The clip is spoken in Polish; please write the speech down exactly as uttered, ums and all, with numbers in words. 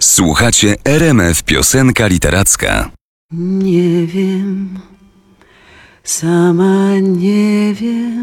Słuchacie R M F Piosenka Literacka. Nie wiem, sama nie wiem,